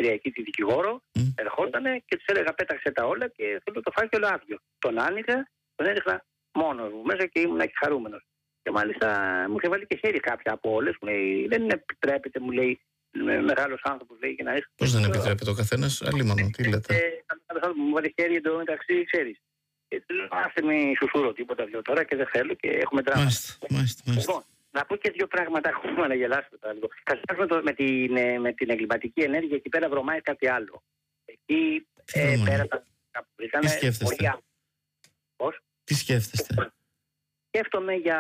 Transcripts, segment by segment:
διευθύντρια εκεί, τη δικηγόρο, ερχότανε και της έλεγα πέταξε τα όλα και θέλω το φάκελο άδειο. Τον άνοιγα, τον έδειχνα μόνος μου μέσα και ήμουν και χαρούμενος. Και μάλιστα μου είχε βάλει και χέρι κάποια από όλες. Μου λέει, δεν επιτρέπεται, μου λέει, μεγάλος άνθρωπος, λέει, και να είσαι. Πώς δεν επιτρέπεται ο καθένας, αλίμονο, τι λέτε. Μου βάλει χέρι εντωμεταξύ, ξέρεις. Άσε μη σουσούρω τίποτα δυο τώρα και δεν θέλω και έχουμε δράμα. Μάλιστα. Λοιπόν, να πω και δύο πράγματα, έχουμε να γελάσουμε τώρα λίγο. Καταρχάς με την εγκληματική ενέργεια, εκεί πέρα βρωμάει κάτι άλλο. Εκεί πέρα τι σκέφτεστε? Πώς? Τι σκέφτεστε? Σκέφτομαι για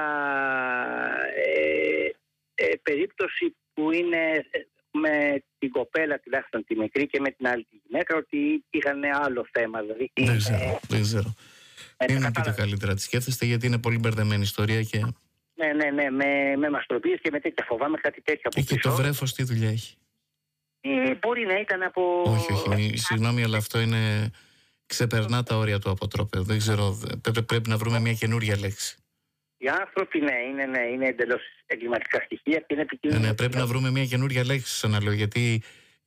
περίπτωση που είναι με την κοπέλα τουλάχιστον τη μικρή και με την άλλη τη γυναίκα, ότι είχαν άλλο θέμα. Δηλαδή, δεν ξέρω. Μην μου πείτε καλύτερα τι σκέφτεστε, γιατί είναι πολύ μπερδεμένη ιστορία και... Ναι, με μαστροπίες και με τέτοια, φοβάμαι κάτι τέτοιο από πίσω. Και το βρέφος τι δουλειά έχει? Μπορεί να ήταν από... Όχι, συγγνώμη, αλλά αυτό είναι... ξεπερνά τα όρια του αποτρόπαιου. Δεν ξέρω, πρέπει να βρούμε μια καινούρια λέξη. Οι άνθρωποι, είναι εντελώς εγκληματικά στοιχεία και είναι επικίνδυνο. Ναι, πρέπει να βρούμε μια καινούρια λέξη, σαν να λέω, γιατί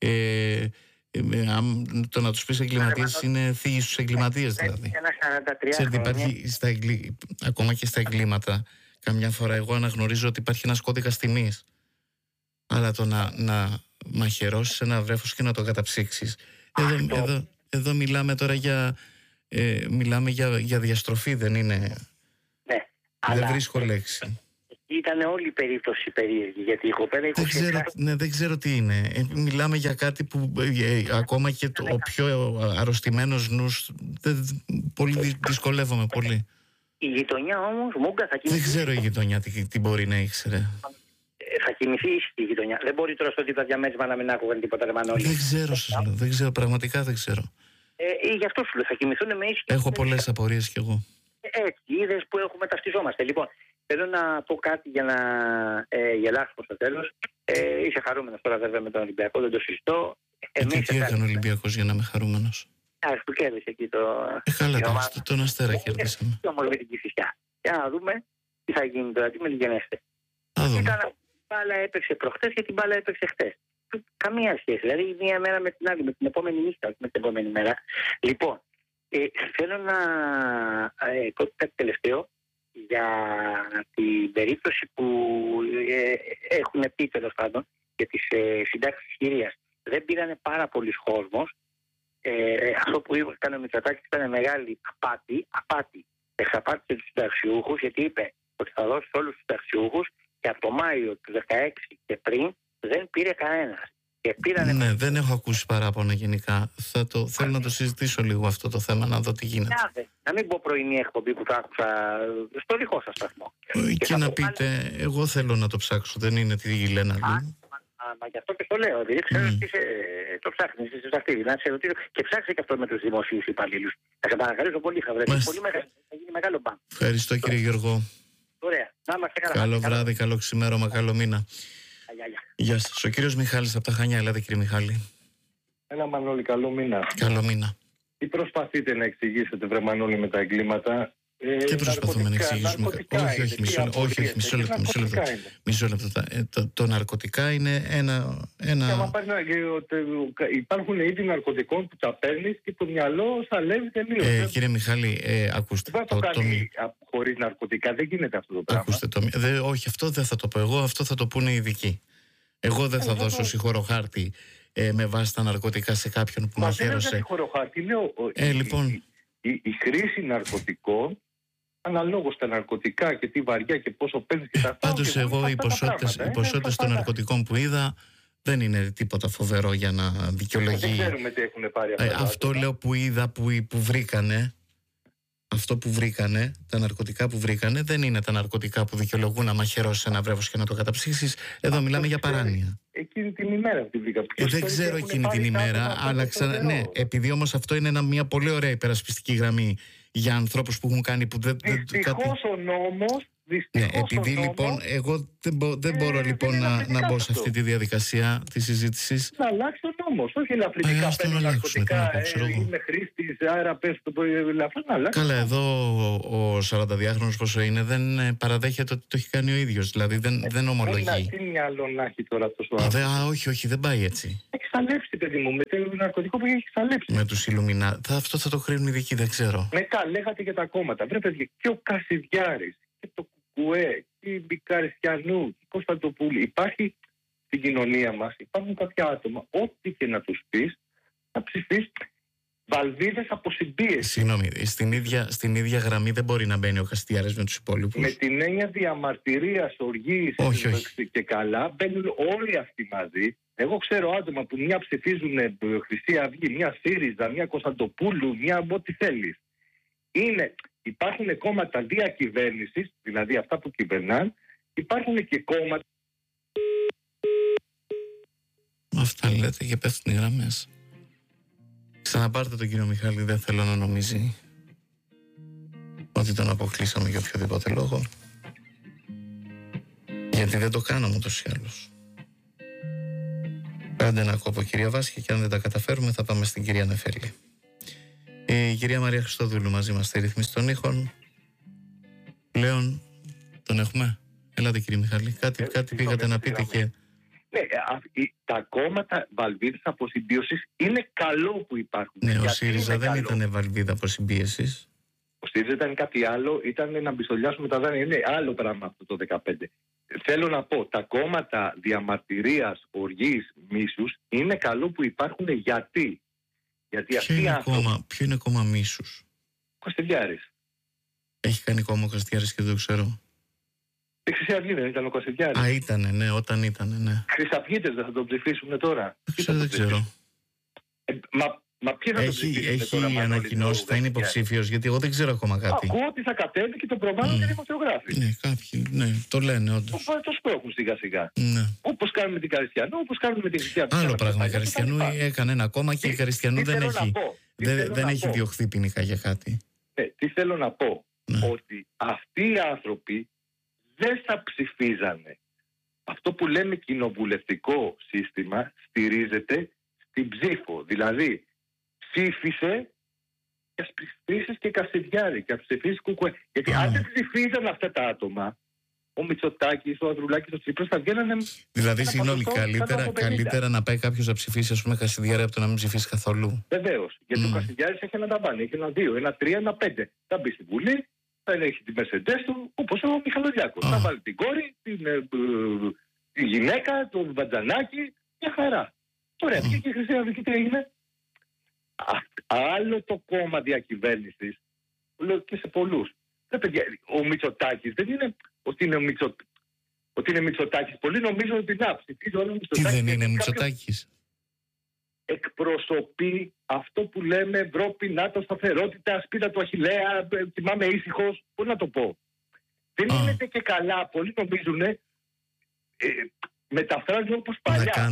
το να τους πεις εγκληματίες είναι θίγεις στους εγκληματίες, δηλαδή. Ξέρετε, υπάρχει ακόμα και στα εγκλήματα, καμιά φορά εγώ αναγνωρίζω ότι υπάρχει ένας κώδικας τιμής. Αλλά το να μαχαιρώσεις ένα βρέφος και να το καταψύξεις. Εδώ μιλάμε τώρα μιλάμε για διαστροφή, δεν είναι... Ναι, δεν βρίσκω λέξη. Ήταν όλη η περίπτωση περίεργη, γιατί η κοπέλα... Δεν ξέρω τι είναι. Μιλάμε για κάτι που ακόμα και ο πιο αρρωστημένος νους πολύ δυσκολεύομαι πολύ. Η γειτονιά όμως, Μούγκα, θα κοιμηθεί... Δεν ξέρω η γειτονιά τι μπορεί να ήξερε. Θα κοιμηθεί η γειτονιά. Δεν μπορεί τώρα στο δίπλα διαμέρισμα να μην άκουγαν τίποτα ρεμανόλοι. Δεν ξέρω, πραγματικά δεν ξέρω. Γι' αυτό σου λέω, θα κοιμηθούν με ίσχυ. Έχω πολλές απορίες κι εγώ. Έτσι, είδες που έχουμε ταυτιζόμαστε. Λοιπόν, θέλω να πω κάτι για να γελάσουμε στο τέλος. Είσαι χαρούμενος τώρα βέβαια με τον Ολυμπιακό, δεν το συζητώ. Τι έκανε ο Ολυμπιακός για να είμαι χαρούμενος? Που κέρδισε εκεί το... Καλά, τον Αστέρα κέρδισαμε. Και όμως με την Κηφισιά. Για να δούμε τι θα γίνει τώρα, τι με λιγενέστε. Την μπάλα έπαιξε προχτές και την μπάλα έπαιξε χτες. Καμία σχέση. Δηλαδή, μία μέρα με την άλλη, με την επόμενη νύχτα, όχι με την επόμενη μέρα. Λοιπόν, θέλω να πω κάτι τελευταίο για την περίπτωση που έχουν πει τέλος πάντων για τις συντάξεις της κυρίας. Δεν πήρανε πάρα πολλοί κόσμος. Αυτό που έκανε ο Μητσοτάκης ήταν μεγάλη απάτη. Εξαπάτησε τους συνταξιούχους, γιατί είπε ότι θα δώσει όλους τους συνταξιούχους και από το Μάιο του 2016 και πριν δεν πήρε κανένας. Ναι, δεν έχω ακούσει παράπονα γενικά. Θέλω να το συζητήσω λίγο αυτό το θέμα, να δω τι γίνεται. Να μην πω πρωινή εκπομπή που το άκουσα στο δικό σας σταθμό. Και να πείτε, εγώ θέλω να το ψάξω, δεν είναι τι λένε άλλοι. Μα γι' αυτό και το λέω, δηλαδή ξέρω ότι το ψάχνεις, είσαι σταθμίδι, να σε ρωτήσω και ψάξε και αυτό με τους δημοσίους υπαλλήλους. Θα σε παρακαλέσω πολύ, πολύ μεγάλο, θα γίνει μεγάλο μπαμ. Ευχαριστώ κύριε Γιώργο. Ωραία, να είμαστε καλά. Καλό βράδυ, καλό ξημέρωμα, καλό μήνα. Γεια σας. Ο κύριος Μιχάλης από τα Χανιά. Ελάτε κύριε Μιχάλη. Έλα Μανώλη, καλό μήνα. Καλό μήνα. Τι προσπαθείτε να εξηγήσετε βρε Μανώλη με τα εγκλήματα? Τι προσπαθούμε να εξηγήσουμε? Όχι, μισό λεπτό. Το ναρκωτικά είναι ένα... Υπάρχουν είδη ναρκωτικών που τα παίρνεις και το μυαλό σαλεύει τελείως. Κύριε Μιχάλη, ακούστε. Δεν το κάνει χωρίς ναρκωτικά, δεν γίνεται αυτό το πράγμα. Ακούστε, όχι, αυτό δεν θα το πω εγώ, αυτό θα το πούνε οι ειδικοί. Εγώ δεν θα δώσω συγχωροχάρτη με βάση τα ναρκωτικά σε κάποιον που μαχαίρωσε. Δεν συγχωροχάρτη, λέω. Λοιπόν. Η χρήση ναρκωτικών, αναλόγως τα ναρκωτικά και τι βαριά και πόσο παίρνεις και τα αυτά. Πάντως εγώ οι ποσότητες των ναρκωτικών που είδα δεν είναι τίποτα φοβερό για να δικαιολογεί. Δεν ξέρουμε τι έχουν πάρει αυτά. Αυτό λέω που είδα, που βρήκανε. Αυτό που βρήκανε, τα ναρκωτικά που βρήκανε, δεν είναι τα ναρκωτικά που δικαιολογούν να μαχαιρώσεις ένα βρέφος και να το καταψύξεις. Εδώ μιλάμε για παράνοια. Εκείνη την ημέρα που την βρήκα. Δεν ξέρω εκείνη την ημέρα, αλλά ναι, επειδή όμως αυτό είναι μια πολύ ωραία υπερασπιστική γραμμή για ανθρώπους που έχουν κάνει που δεν. Δυστυχώς ο νόμος Δυστυχώς, επειδή λοιπόν εγώ δεν μπορώ λοιπόν να μπω σε αυτή τη διαδικασία της συζήτησης. Να αλλάξει ο νόμος, όχι ελαφρυντικά παίρνει ναρκωτικά, είμαι χρήστης, άρα πες το ελαφρύ, να αλλάξει. Καλά, εδώ ο 42χρονος πόσο είναι δεν παραδέχεται ότι το έχει κάνει ο ίδιος, δηλαδή δεν ομολογεί. Τι μυαλό να έχει τώρα αυτός ο άνθρωπος. Όχι, δεν πάει έτσι. Έχει ξαλέψει, παιδί μου, με το ναρκωτικό που έχει ξαλέψει. Με τους Ιλουμινά, αυτό θα το κρίνουν οι ειδικοί, δεν ξέρω. Μετά λέγατε για τα κόμματα, βρε παιδιά, και ο Κασιδιάρης και το Κουκουέ, και η Μπικαριστιανού, και η Κωνσταντοπούλη. Υπάρχει στην κοινωνία μας, υπάρχουν κάποια άτομα, ό,τι και να τους πεις, θα ψηφίσεις βαλβίδες από συμπίεση. Συγγνώμη, στην ίδια γραμμή δεν μπορεί να μπαίνει ο Κασιδιάρης με τους υπόλοιπους. Με την έννοια διαμαρτυρίας, οργής και καλά, μπαίνουν όλοι αυτοί μαζί. Εγώ ξέρω άτομα που μια ψηφίζουν Χρυσή Αυγή, μια ΣΥΡΙΖΑ, μια Κωνσταντοπούλου, μια ό,τι θέλεις. Υπάρχουν κόμματα διακυβέρνησης, δηλαδή αυτά που κυβερνάν, υπάρχουν και κόμματα. Αυτά λέτε και πέφτουν οι γραμμές. Ξαναπάρτε τον κύριο Μιχάλη, δεν θέλω να νομίζει ότι τον αποκλείσαμε για οποιοδήποτε λόγο. Γιατί δεν το κάναμε ούτως ή άλλως. Κάντε ένα κόπο, κυρία Βάσια, και αν δεν τα καταφέρουμε θα πάμε στην κυρία Νεφέλη. Η κυρία Μαρία Χριστοδούλου μαζί μας στη ρύθμιση των ήχων. Λέων, τον έχουμε. Ελάτε κύριε Μιχάλη, κάτι πήγατε να πείτε και... Ναι, τα κόμματα βαλβίδας αποσυμπίωσης είναι καλό που υπάρχουν. Ναι, ο ΣΥΡΙΖΑ δεν ήταν βαλβίδα αποσυμπίωσης. Ο ΣΥΡΙΖΑ ήταν κάτι άλλο, ήταν να μπιστολιάσουμε τα δάνεια. Είναι άλλο πράγμα αυτό το 2015. Θέλω να πω, τα κόμματα διαμαρτυρίας, οργής, μίσους είναι καλό που υπάρχουν γιατί. Ποιο είναι κόμμα μίσους? Κασιδιάρης. Έχει κάνει κόμμα ο Κασιδιάρης και δεν το ξέρω. Η Χρυσή Αυγή δεν ήταν ο Κασιδιάρης? Ήτανε, ναι, όταν ήτανε, ναι. Χρυσαυγίτες δεν θα τον ψηφίσουν τώρα? Δεν ξέρω. Μα ποιοι θα τον ψηφίσουν τώρα? Έχει ανακοινώσει, θα είναι υποψήφιος, γιατί εγώ δεν ξέρω ακόμα κάτι. Ακούω ότι θα κατέβει και τον προβάλλουν και δημοσιογράφοι. Ναι, κάποιοι, το λένε όντως. Το σπρώχνουν σιγά σιγά. Ναι. Όπως κάνουν με την Καριστιανού, όπως κάνουν με την Χρυσή Αυγή. Άλλο πράγμα, η Καριστιανού έκανε ένα κόμμα και η Καριστιανού δεν έχει διωχθεί ποινικά για κάτι. Τι θέλω να πω? Ότι αυτοί οι άνθρωποι δεν θα ψηφίζανε. Αυτό που λέμε κοινοβουλευτικό σύστημα στηρίζεται στην ψήφο. Δηλαδή, ψήφισε και ας ψηφίσεις και Κασιδιάρη και ας ψηφίσεις Κουκουέ. Γιατί αν δεν ψηφίζαν αυτά τα άτομα, ο Μητσοτάκης, ο Ανδρουλάκης, ο Τσίπρας θα βγαίνανε. Δηλαδή, συγγνώμη, καλύτερα να πάει κάποιος να ψηφίσει, ας πούμε, Κασιδιάρη από το να μην ψηφίσει καθόλου. Βεβαίως. Γιατί ο Κασιδιάρης έχει ένα ταμπάνι, έχει ένα 2, ένα 3, ένα 5. Θα μπει στη Βουλή, θα έχει τη Mercedes του, όπως ο Μιχαλολιάκος. Θα βάλει την κόρη, τη γυναίκα, το βατζανάκι, μια χαρά. Ωραία, και η Χρυσή Αυγή τι έγινε? Άλλο το κόμμα διακυβέρνησης, λέω και σε πολλούς. Ο Μητσοτάκης δεν είναι ότι είναι Μητσοτάκης. Πολλοί νομίζουν ότι ψηφίζει όλο ο Μητσοτάκης. Τι δεν είναι Μητσοτάκης? Εκπροσωπεί αυτό που λέμε Ευρώπη, ΝΑΤΟ, σταθερότητα, σπίτα του Αχιλλέα, θυμάμαι ήσυχος, πώς να το πω. Δεν είναι και καλά, πολλοί νομίζουν, μεταφράζουν όπως παλιά.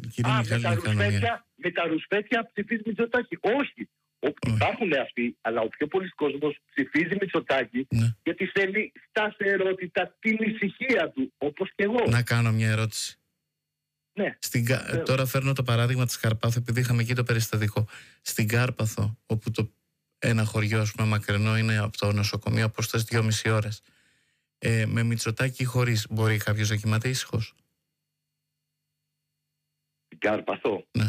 Με τα ρουσφέτια ψηφίζει Μητσοτάκη. Όχι. Υπάρχουν αυτοί, αλλά ο πιο πολλής κόσμος ψηφίζει Μητσοτάκη γιατί θέλει σταθερότητα, την ησυχία του, όπως και εγώ. Να κάνω μια ερώτηση. Ναι. Τώρα φέρνω το παράδειγμα της Καρπάθου, επειδή είχαμε εκεί το περιστατικό. Στην Κάρπαθο, όπου ένα χωριό, ας πούμε, μακρινό είναι από το νοσοκομείο, απόσταση 2,5 ώρες. Με Μητσοτάκη ή χωρίς, μπορεί κάποιος να κοιμάται ήσυχος? Στην Κάρπαθο. Ναι.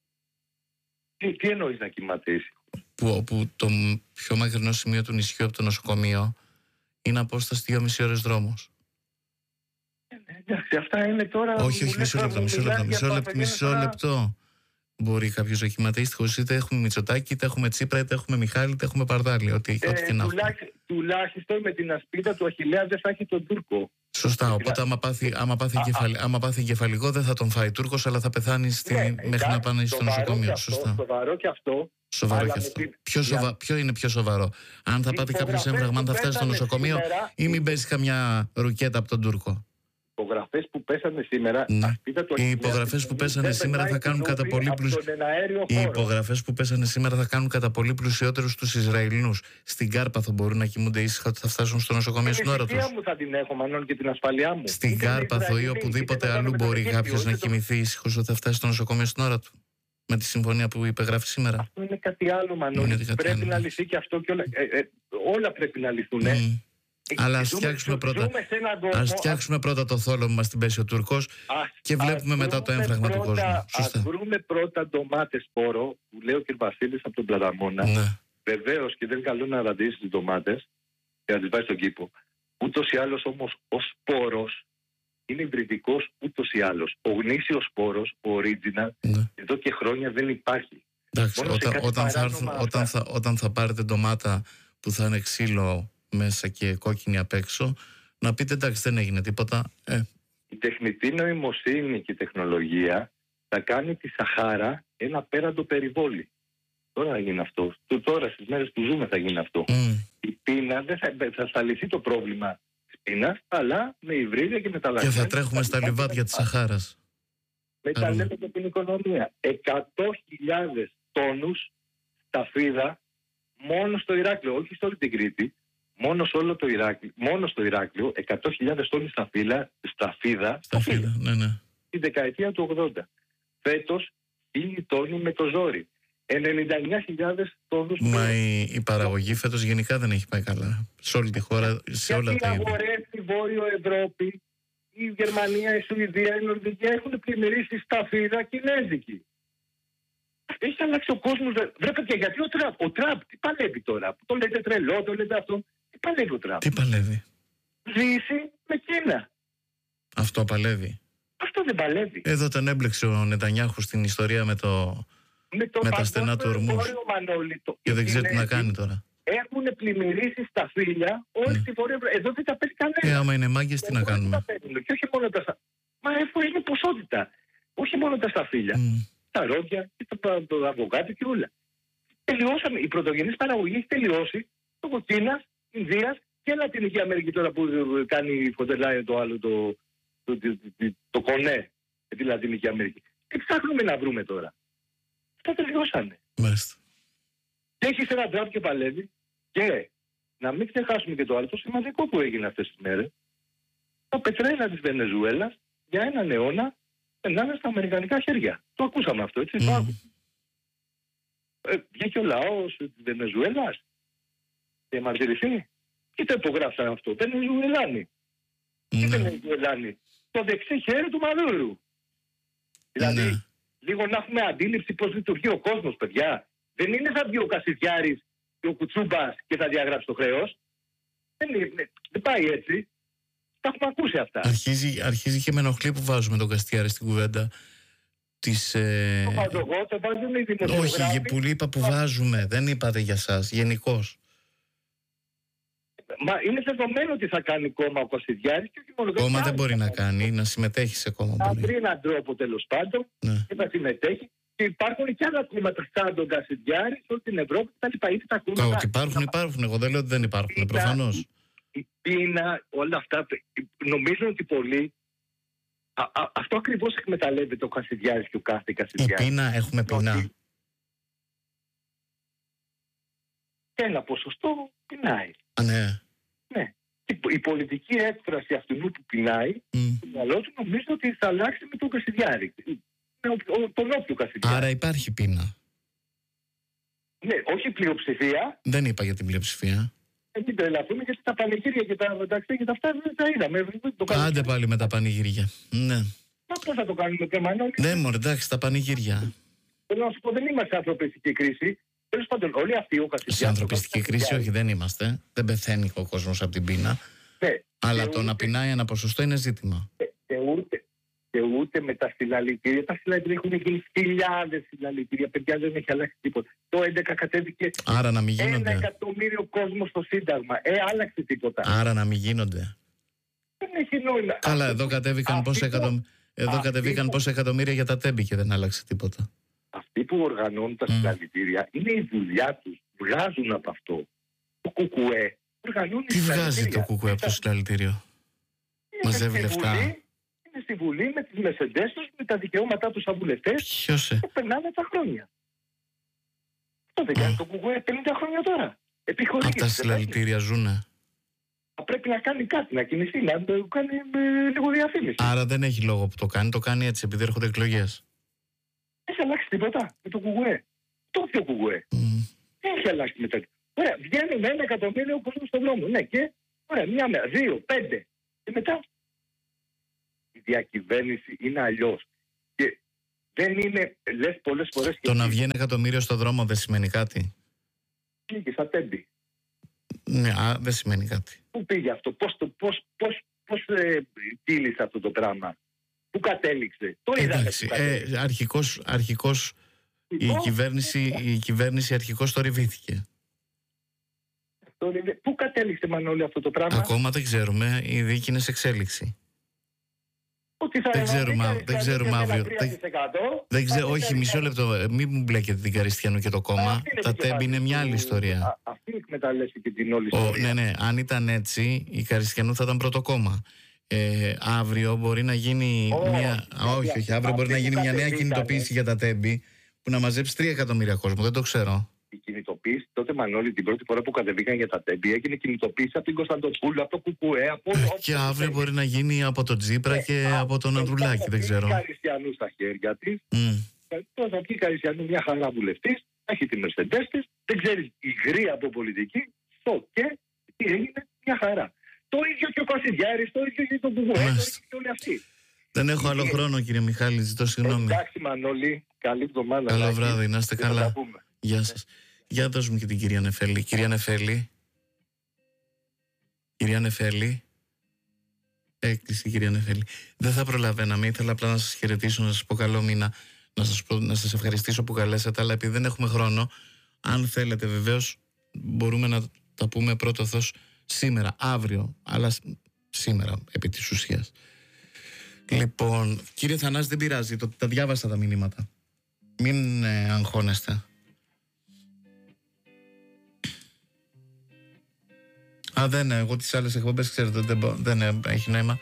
Τι εννοείς να κοιμάται ήσυχο? Που το πιο μακρινό σημείο του νησιού από το νοσοκομείο είναι απόσταση 2,5 ώρες δρόμος. Εντάξει, αυτά είναι τώρα. Όχι, μισό λεπτό. Μπορεί κάποιος να κοιμάται ήσυχος? Είτε έχουμε Μητσοτάκη, είτε έχουμε Τσίπρα, είτε έχουμε Μιχάλη, είτε έχουμε Παρδάλη. Ό,τι και να έχουμε. Τουλάχιστον με την ασπίδα του Αχιλλέα δεν θα έχει τον Τούρκο. Σωστά. Οπότε, άμα πάθει εγκεφαλικό, δεν θα τον φάει Τούρκος, αλλά θα πεθάνει μέχρι να πάνε στο νοσοκομείο. Σωστά. Σοβαρό και αυτό. Ποιο είναι πιο σοβαρό? Αν θα πάτε κάποιο έμφραγμα, αν θα φτάσει στο νοσοκομείο, ή μην παίζει καμιά ρουκέτα από τον Τούρκο? Υπογραφές που πέσανε σήμερα. Οι υπογραφές που πέσανε σήμερα θα κάνουν κατά πολύ Οι υπογραφές που πέσανε σήμερα θα κάνουν κατά πολύ πλουσιότερους τους Ισραηλινούς. Στην Κάρπαθο μπορούν να κοιμούνται ήσυχα ότι θα φτάσουν στο νοσοκομείο στην ώρα τους. Την μου θα την έχω, Μανώλη, και την ασφαλειά μου. Στην Κάρπαθο ή οπουδήποτε αλλού μπορεί κάποιος να κοιμηθεί ήσυχος ότι θα φτάσει στο νοσοκομείο στην ώρα του. Με τη συμφωνία που υπεγράφει σήμερα. Αυτό είναι κάτι άλλο, Μανώλη. Πρέπει να λυθεί και αυτό και όλα πρέπει να λυθούν. Αλλά ας φτιάξουμε πρώτα το θόλο που μας την πέσει ο Τούρκος και βλέπουμε μετά το έμφραγμα του κόσμου. Ας βρούμε πρώτα ντομάτες σπόρο, που λέει ο κ. Βασίλης από τον Πλαταμόνα. Ναι. Βεβαίως, και δεν είναι καλό να ραντίσεις τις ντομάτες και να τις βάζεις στον κήπο. Ούτως ή άλλως όμως ο σπόρος είναι υβριδικός ούτως ή άλλως. Ο γνήσιος σπόρος, ο original, εδώ και χρόνια δεν υπάρχει. Εντάξει, όταν θα πάρετε ντομάτα που θα είναι ξύλο μέσα και κόκκινη απ' έξω, να πείτε εντάξει, δεν έγινε τίποτα. Η τεχνητή νοημοσύνη και η τεχνολογία θα κάνει τη Σαχάρα ένα πέραντο περιβόλι. Τώρα θα γίνει αυτό. Τώρα στις μέρες που ζούμε θα γίνει αυτό. Η πείνα δεν θα λυθεί το πρόβλημα της πείνας, αλλά με υβρίδια και μεταλλαγμένα. Και θα τρέχουμε στα λιβάδια της Σαχάρας. Μεταλλεύεται την οικονομία. 100.000 τόνους σταφίδα μόνο στο Ηράκλειο, όχι σε όλη την Κρήτη. Μόνο στο Ηράκλειο, 100.000 τόνοι σταφίδα, ναι. Τη δεκαετία του 80. Φέτος 1.000 τόνοι με το ζόρι. 99.000 τόνους. Μα η παραγωγή φέτος γενικά δεν έχει πάει καλά. Σε όλη τη χώρα, σε όλα τα είδη. Οι αγορές στη Βόρειο Ευρώπη, η Γερμανία, η Σουηδία, η Νορβηγία έχουν πλημμυρίσει σταφίδα κινέζικη. Έχει αλλάξει ο κόσμος. Βλέπετε γιατί ο Τραμπ τι παλεύει τώρα. Το λέτε τρελό, το λέτε αυτό. Τι παλεύει ο Τραμπ. Τι παλεύει. Ζήσει με Κίνα. Αυτό παλεύει. Αυτό δεν παλεύει. Εδώ τον έμπλεξε ο Νετανιάχου στην ιστορία με τα στενά του Ορμούς. Και δεν ξέρει τι να κάνει τώρα. Έχουν πλημμυρίσει στα φύλλα όλη τη Βόρεια Ευρώπη. Εδώ δεν τα παίρνει κανένα. Άμα είναι μάγκες, τι να κάνουμε. Και όχι μόνο τα. Μα είναι ποσότητα. Όχι μόνο τα σταφύλια. Τα ρόδια και το αβοκάτο και όλα. Τελειώσαμε. Η πρωτογενής παραγωγή έχει τελειώσει λόγω Κίνας, Ινδίας και Λατινική Αμερική τώρα που κάνει η Φοντελάιν το άλλο το κονέ με τη Λατινική Αμερική. Τι ψάχνουμε να βρούμε τώρα. Αυτά τελειώσανε. Μάλιστα. Και έχεις ένα Τραμπ και παλεύει και να μην ξεχάσουμε και το άλλο το σημαντικό που έγινε αυτές τις μέρες. Τα πετρέλαια της Βενεζουέλας για έναν αιώνα περνάνε στα αμερικανικά χέρια. Το ακούσαμε αυτό, έτσι. Βγήκε ο λαός της Βενεζουέλας και μαρτυρηθεί. Και το υπογράψαν αυτό. Βενεζουελάνοι. Τι Βενεζουελάνοι. Το δεξί χέρι του Μαδούρου. Δηλαδή, λίγο να έχουμε αντίληψη πώς λειτουργεί ο κόσμος, παιδιά. Δεν είναι θα βγει ο Κασιδιάρης και ο Κουτσούμπας και θα διαγράψει το χρέος. Δεν πάει έτσι. Τα έχουμε ακούσει αυτά. Αρχίζει και με ενοχλεί που βάζουμε τον Κασιδιάρη στην κουβέντα. Το βάζω εγώ, το βάζουν οι δημοσιογράφοι. Όχι, που είπα που βάζουμε. Δεν είπατε για σας, γενικώς. Μα είναι δεδομένο ότι θα κάνει κόμμα ο Κασιδιάρης και όχι μόνο. Κόμμα δεν μπορεί να κάνει, να συμμετέχει σε κόμμα. Θα βρει έναν τρόπο τέλος πάντων και θα συμμετέχει. Και υπάρχουν και άλλα κόμματα σαν τον Κασιδιάρη σε όλη την Ευρώπη. Ότι υπάρχουν. Εγώ δεν λέω ότι δεν υπάρχουν. Προφανώς. Η πείνα, όλα αυτά. Νομίζω ότι πολλοί. Αυτό ακριβώς εκμεταλλεύεται ο Κασιδιάρης και ο κάθε Κασιδιάρης. Η πείνα, έχουμε πεινά. Και ένα ποσοστό πεινάει. Ναι. Ναι. Η πολιτική έκφραση αυτού που πεινάει, το μυαλό του νομίζω ότι θα αλλάξει με τον Κασιδιάρη. Τον όποιο Κασιδιάρη. Άρα υπάρχει πείνα. Ναι, όχι πλειοψηφία. Δεν είπα για την πλειοψηφία. Μην τρελαθούμε γιατί τα πανηγύρια και τα μεταξύ και τα αυτά δεν τα είδαμε. Άντε πάλι με τα πανηγύρια. Ναι. Μα πώς θα το κάνουμε και Μανώλη. Ναι, μωρέ, εντάξει, τα πανηγύρια. Θέλω να σου πω, δεν είμαστε σε ανθρωπιστική κρίση. Τέλος πάντων, όλοι αυτοί ο Κασιδιάρης. Σε ανθρωπιστική κρίση, όχι, δεν είμαστε. Δεν πεθαίνει ο κόσμος από την πείνα. Ναι. Αλλά το να πεινάει ένα ποσοστό είναι ζήτημα. Και ούτε με τα συλλαλητήρια. Τα συλλαλητήρια έχουν γίνει χιλιάδες συλλαλητήρια. Παιδιά, δεν έχει αλλάξει τίποτα. Το 11 κατέβηκε. Άρα να μην γίνονται. 1 εκατομμύριο κόσμο στο Σύνταγμα. Άλλαξε τίποτα. Άρα να μην γίνονται. Δεν έχει νόημα. Καλά, εδώ κατέβηκαν πόσα εκατομμύρια για τα τέμπη και δεν άλλαξε τίποτα. Αυτοί που οργανώνουν τα συλλαλητήρια είναι η δουλειά τους. Βγάζουν από αυτό. Το ΚΚΕ οργανώνει. Τι βγάζει το ΚΚΕ από το συλλαλητήριο. Μαζεύει λεφτά. Είναι κάθονται στη Βουλή με τις Mercedes τους, με τα δικαιώματά τους σαν βουλευτές. Ποιος? Και περνάνε τα χρόνια. Αυτό δεν κάνει το Κουκουέ 50 χρόνια τώρα. Από τα συλλαλητήρια ζουνε. Πρέπει να κάνει κάτι, να κινηθεί, να το κάνει με λίγο διαφήμιση. Άρα δεν έχει λόγο που το κάνει, το κάνει έτσι επειδή έρχονται εκλογές. Έχει αλλάξει τίποτα με το Κουκουέ. Το πιο Κουκουέ. Έχει αλλάξει μετά. Ωραία, βγαίνουν 1 εκατομμύριο κόσμο στον δρόμο. Ναι, και ωραία, μια μέρα, 2, 5. Και μετά η διακυβέρνηση είναι αλλιώς. Και δεν είναι, λες πολλές φορές. Το να βγει 1 εκατομμύριο στον δρόμο δεν σημαίνει κάτι. Πήγε στα Τέμπη. Ναι, δεν σημαίνει κάτι. Πού πήγε αυτό, πώς κύλησε αυτό το πράγμα, πού κατέληξε? Το εντάξει, αρχικώς η κυβέρνηση αρχικώς το ριβήθηκε. Πού κατέληξε Μανώλη αυτό το πράγμα? Ακόμα δεν ξέρουμε, η δίκη είναι σε εξέλιξη. Δεν ξέρουμε αύριο. Όχι, μισό λεπτό. Μην μου μπλέκετε την Καριστιανού και το κόμμα. Τα Τέμπη είναι μια άλλη ιστορία. Αυτή εκμεταλλεύτηκε την όλη ιστορία. Ναι. Αν ήταν έτσι, η Καριστιανού θα ήταν πρώτο κόμμα. Αύριο μπορεί να γίνει μια. Όχι, αύριο μπορεί να γίνει μια νέα κινητοποίηση για τα Τέμπη που να μαζέψει 3 εκατομμύρια κόσμο. Δεν το ξέρω. Η κινητοποίηση τότε, Μανώλη, την πρώτη φορά που κατεβήκαν για τα Τέμπη, έγινε κινητοποίηση από την Κωνσταντοπούλου, από το Κουκουέ, από και αύριο μπορεί να γίνει από τον Τζίπρα και από τον Ανδρουλάκη, δεν ξέρω. Έχει Καριστιανού στα χέρια τη. Τώρα θα βγει Καριστιανού μια χαρά βουλευτή, έχει τη Mercedes τη, δεν ξέρει υγρή από πολιτική. Και τι έγινε, μια χαρά. Το ίδιο και ο Κασιδιάρης, το ίδιο και το Κουκουέ, το ίδιο και όλοι αυτοί. Δεν έχω άλλο χρόνο, κύριε Μιχάλη, ζητώ συγγνώμη. Εντάξει, Μανώλη, καλή εβδομάδα. Καλό βράδυ, να είστε καλά. Γεια σας. Για δώσουμε και την κυρία Νεφέλη. Κυρία Νεφέλη. Έκλεισε η κυρία Νεφέλη. Δεν θα προλαβαίναμε. Ήθελα απλά να σας χαιρετήσω, να σας πω καλό μήνα, να σας ευχαριστήσω που καλέσατε, αλλά επειδή δεν έχουμε χρόνο, αν θέλετε βεβαίως μπορούμε να τα πούμε πρώτο Θεός σήμερα, αύριο, αλλά σήμερα επί της ουσίας. Λοιπόν, κύριε Θανάση, δεν πειράζει, τα διάβασα τα μηνύματα. Μην αγχώνεστε. Εγώ τις άλλες εκπομπές, ξέρετε, δεν έχει νόημα.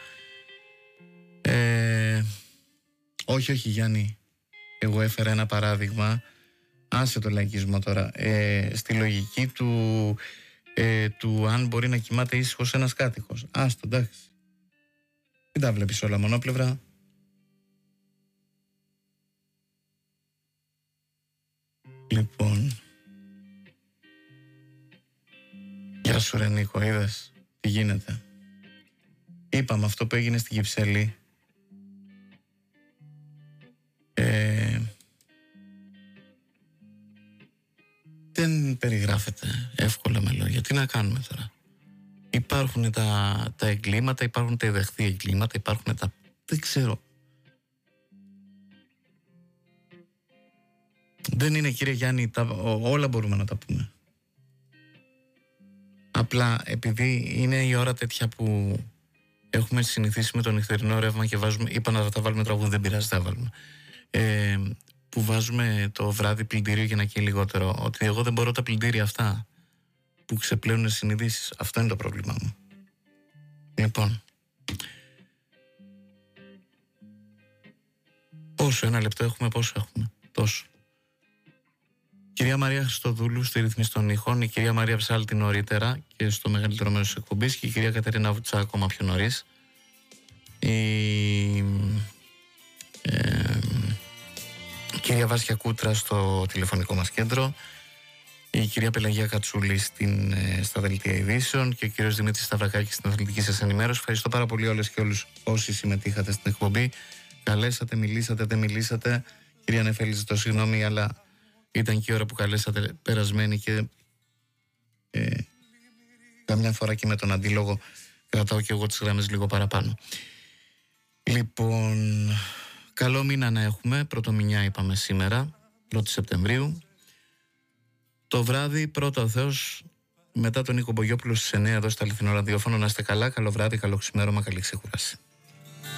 Όχι, Γιάννη. Εγώ έφερα ένα παράδειγμα. Άσε το λαϊκισμό τώρα. Στη λογική του αν μπορεί να κοιμάται ήσυχος ένας κάτοικος. Άστο, εντάξει. Δεν τα βλέπεις όλα μονόπλευρα. Λοιπόν. Γεια σου ρε Νίκο, είδες τι γίνεται? Είπαμε αυτό που έγινε στην Κυψέλη. Δεν περιγράφεται εύκολα με λόγια. Τι να κάνουμε τώρα? Υπάρχουν τα εγκλήματα, υπάρχουν τα ιδεχθή εγκλήματα, υπάρχουν τα... Δεν ξέρω. Δεν είναι, κύριε Γιάννη, όλα μπορούμε να τα πούμε. Απλά επειδή είναι η ώρα τέτοια που έχουμε συνηθίσει με το νυχτερινό ρεύμα και βάζουμε, είπα να τα βάλουμε τραγούδι, δεν πειράζει, τα βάλουμε, που βάζουμε το βράδυ πλυντήριο για να καίει λιγότερο, ότι εγώ δεν μπορώ τα πλυντήρια αυτά που ξεπλέουν συνειδήσεις. Αυτό είναι το πρόβλημά μου. Λοιπόν, ένα λεπτό έχουμε, πόσο έχουμε? Τόσο. Κυρία Μαρία Χριστοδούλου στη ρύθμιση των ήχων, η κυρία Μαρία Ψάλτη νωρίτερα και στο μεγαλύτερο μέρος της εκπομπής, και η κυρία Κατερίνα Βουτσά ακόμα πιο νωρίς. Η κυρία Βάσια Κούτρα στο τηλεφωνικό μας κέντρο, η κυρία Πελαγία Κατσούλη στα δελτία ειδήσεων και ο κύριος Δημήτρης Σταυρακάκης στην αθλητική σας ενημέρωση. Ευχαριστώ πάρα πολύ όλες και όλους όσοι συμμετείχατε στην εκπομπή. Καλέσατε, μιλήσατε, δεν μιλήσατε. Κυρία Νεφέλη, ζητώ συγγνώμη, αλλά ήταν και η ώρα που καλέσατε περασμένη και καμιά φορά και με τον αντίλογο κρατάω και εγώ τις γραμμές λίγο παραπάνω. Λοιπόν, καλό μήνα να έχουμε. Πρωτομηνιά είπαμε σήμερα, 1η Σεπτεμβρίου. Το βράδυ, πρώτα ο Θεός, μετά τον Νίκο Μπογιόπουλο στις 9 εδώ στα Αληθινό Ραδιόφωνο. Να είστε καλά, καλό βράδυ, καλό ξημέρωμα, καλή ξεκούραση.